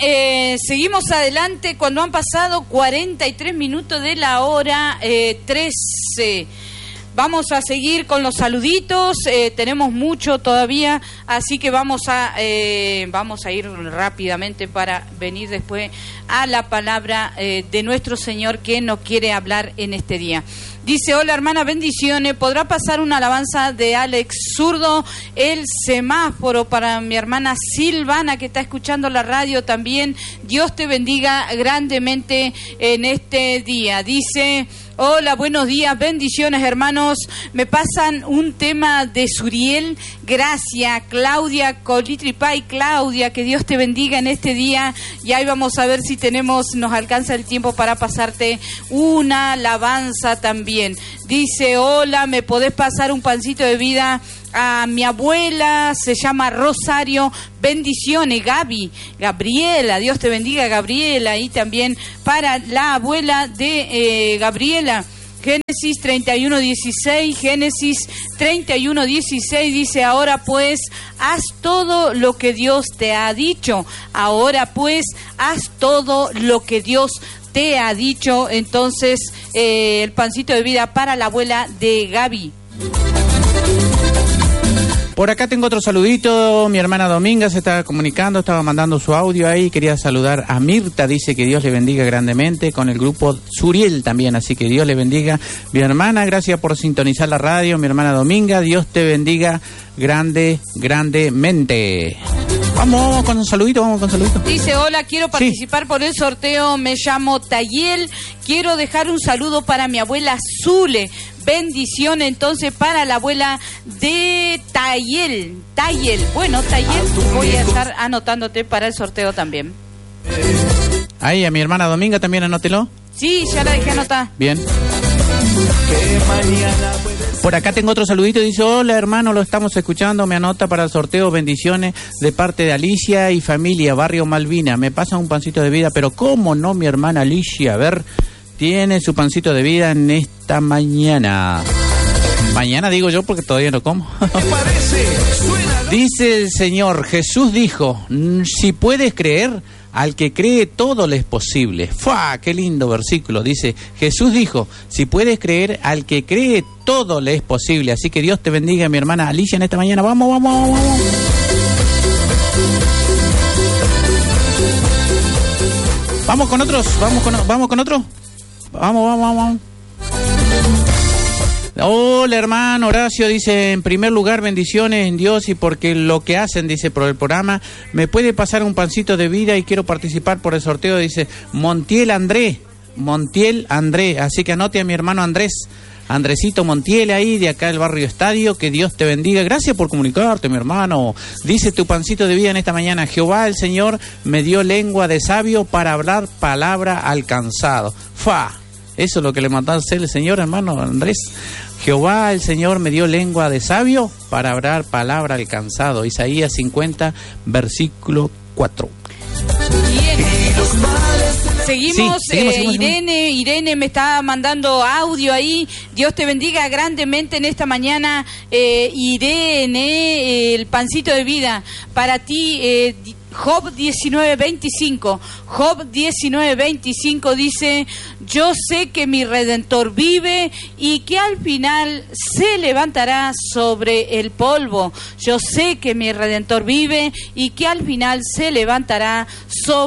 seguimos adelante cuando han pasado 43 minutos de la hora 13. Vamos a seguir con los saluditos, tenemos mucho todavía, así que vamos a ir rápidamente para venir después a la palabra de nuestro Señor que nos quiere hablar en este día. Dice: hola hermana, bendiciones. ¿Podrá pasar una alabanza de Alex Zurdo? El semáforo para mi hermana Silvana, que está escuchando la radio también. Dios te bendiga grandemente en este día. Dice: hola, buenos días, bendiciones hermanos. Me pasan un tema de Suriel. Gracias, Claudia Colitripay. Claudia, que Dios te bendiga en este día. Y ahí vamos a ver si nos alcanza el tiempo para pasarte una alabanza también. Dice: hola, ¿me podés pasar un pancito de vida a mi abuela? Se llama Rosario. Bendiciones, Gabriela, Dios te bendiga, Gabriela. Y también para la abuela de Gabriela. Génesis 31:16, Génesis 31:16 dice: ahora pues haz todo lo que Dios te ha dicho. Ahora pues haz todo lo que Dios te ha dicho. Entonces, el pancito de vida para la abuela de Gaby. Por acá tengo otro saludito. Mi hermana Dominga se estaba comunicando, estaba mandando su audio ahí. Quería saludar a Mirta, dice que Dios le bendiga grandemente, con el grupo Suriel también, así que Dios le bendiga. Mi hermana, gracias por sintonizar la radio. Mi hermana Dominga, Dios te bendiga grandemente. Vamos con un saludito, Dice: hola, quiero participar por el sorteo. Me llamo Tayel. Quiero dejar un saludo para mi abuela Zule. Bendición entonces para la abuela de Tayel. Bueno, Tayel, voy a estar anotándote para el sorteo también. Ahí, a mi hermana Dominga también anótelo. Sí, ya la dejé anotar. Bien. Por acá tengo otro saludito, dice: hola hermano, lo estamos escuchando, me anota para el sorteo, bendiciones de parte de Alicia y familia, Barrio Malvina. Me pasa un pancito de vida, pero ¿cómo no, mi hermana Alicia? A ver, tiene su pancito de vida en esta mañana. Mañana digo yo porque todavía no como. Dice el Señor, Jesús dijo: si puedes creer, al que cree todo le es posible. ¡Fua! ¡Qué lindo versículo! Dice, Jesús dijo: si puedes creer, al que cree todo le es posible. Así que Dios te bendiga, mi hermana Alicia, en esta mañana. ¡Vamos! Vamos con otros, vamos con otro. Vamos. Hola hermano Horacio, dice: en primer lugar bendiciones en Dios y porque lo que hacen, dice, por el programa. Me puede pasar un pancito de vida y quiero participar por el sorteo, dice Montiel André, así que anote a mi hermano Andresito Montiel ahí de acá del barrio Estadio. Que Dios te bendiga, gracias por comunicarte, mi hermano. Dice tu pancito de vida en esta mañana: Jehová el Señor me dio lengua de sabio para hablar palabra al cansado. Eso es lo que le mandó a hacer el Señor, hermano Andrés. Jehová el Señor me dio lengua de sabio para hablar palabra al cansado. Isaías 50, versículo 4. Bien. Seguimos. Irene me está mandando audio ahí. Dios te bendiga grandemente en esta mañana, Irene, el pancito de vida para ti. Job 19:25 dice: yo sé que mi Redentor vive y que al final se levantará sobre el polvo. Yo sé que mi Redentor vive y que al final se levantará sobre